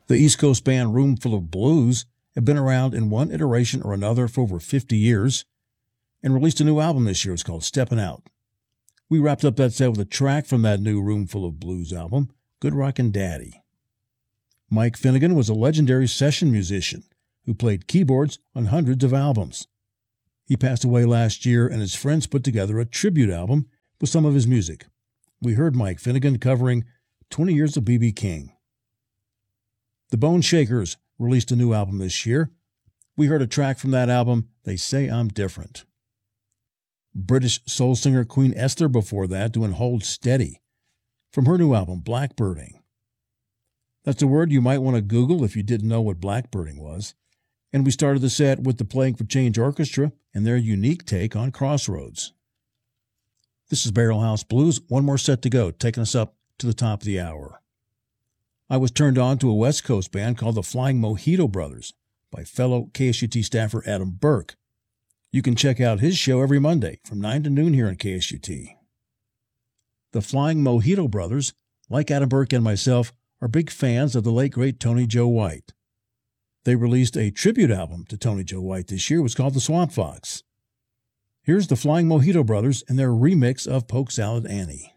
The East Coast band Roomful of Blues have been around in one iteration or another for over 50 years and released a new album this year. It's called Steppin' Out. We wrapped up that set with a track from that new Roomful of Blues album, Good Rockin' Daddy. Mike Finnegan was a legendary session musician who played keyboards on hundreds of albums. He passed away last year, and his friends put together a tribute album with some of his music. We heard Mike Finnegan covering 20 Years of B.B. King. The Bone Shakers released a new album this year. We heard a track from that album, They Say I'm Different. British soul singer Queen Esther before that doing Hold Steady from her new album, Blackbirding. That's a word you might want to Google if you didn't know what blackbirding was. And we started the set with the Playing for Change Orchestra and their unique take on Crossroads. This is Barrel House Blues. One more set to go, taking us up to the top of the hour. I was turned on to a West Coast band called the Flying Mojito Brothers by fellow KSUT staffer Adam Burke. You can check out his show every Monday from 9 to noon here on KSUT. The Flying Mojito Brothers, like Adam Burke and myself, are big fans of the late, great Tony Joe White. They released a tribute album to Tony Joe White this year. It was called The Swamp Fox. Here's the Flying Mojito Brothers and their remix of Polk Salad Annie.